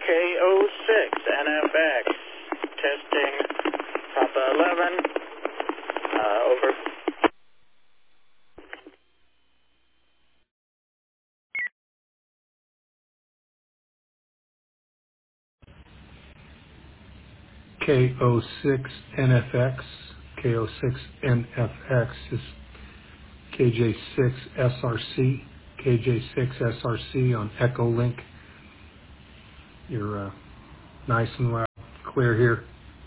K06 NFX. Testing Papa 11. Over. K06 NFX. K06 NFX is KJ6 SRC. KJ6 SRC on Echolink. You're nice and loud, clear here.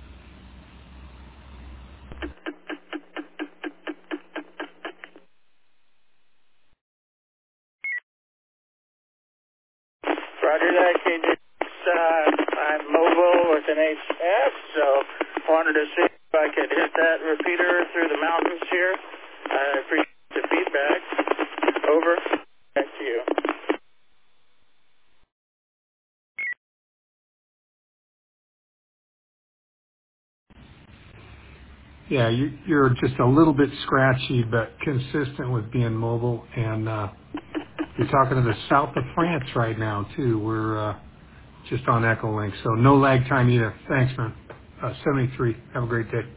Roger that, KJ. I'm mobile with an HF, so wanted to see if I could hit that repeater through the mountains here. I appreciate the feedback. Over. Back to you. Yeah, you're just a little bit scratchy, but consistent with being mobile. And you're talking to the south of France right now, too. We're just on Echolink, so no lag time either. Thanks, man. 73. Have a great day.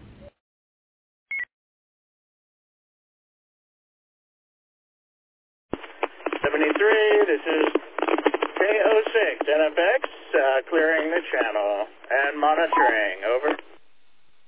73, this is K06 NFX, clearing the channel and monitoring. Over.